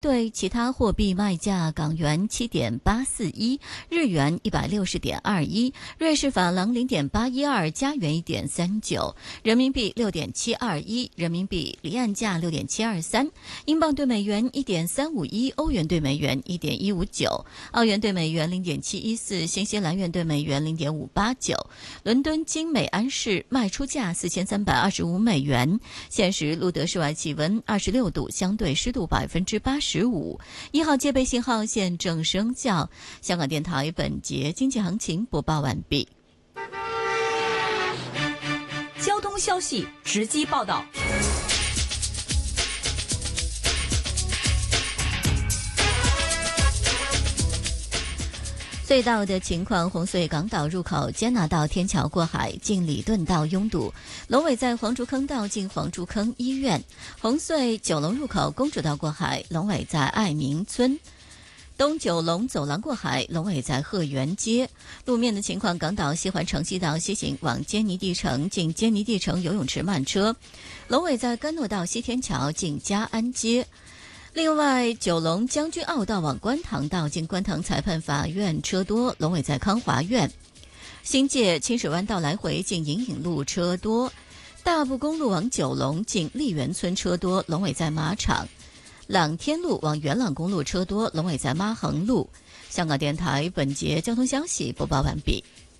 对其他货币卖价：港元7.841，日元160.21，瑞士法郎0.812，加元1.39，人民币6.721，人民币离岸价6.723，英镑对美元1.351，欧元对美元1.159，澳元对美元0.714，新西兰元对美元0.589。伦敦金美安市卖出价4325美元，现时录得室外气温26度，相对湿度85%。1号戒备信号现正生效。香港电台本节经济行情播报完毕。 交通消息直击报道。 隧道的情况：红隧港岛入口坚拿道天桥过海近礼顿道拥堵；龙尾在黄竹坑道近黄竹坑医院；红隧九龙入口公主道过海，龙尾在爱民村；东九龙走廊过海，龙尾在鹤园街。路面的情况：港岛西环城西道西行往坚尼地城近坚尼地城游泳池慢车，龙尾在甘诺道西天桥近嘉安街。另外，九龙将军澳道往观塘道经观塘裁判法院车多，龙尾在康华苑；新界清水湾道来回近隐隐路车多；大埔公路往九龙近丽园村车多，龙尾在马场；朗天路往元朗公路车多，龙尾在妈横路。香港电台本节交通消息播报完毕。